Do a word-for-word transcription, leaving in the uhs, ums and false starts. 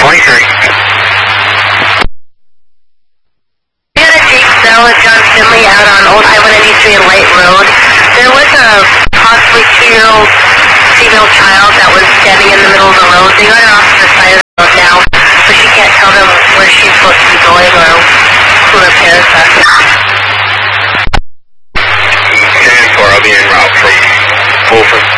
twenty-three. We had a Jeep sale at John Finley out on Old Highway ninety-three and Light Road. There was a possibly two-year-old female child that was standing in the middle of the road. They got her off to the side of the road now, but she can't tell them where she's supposed to be going or who her parents are. ten four, I'll be en route from Wolfen.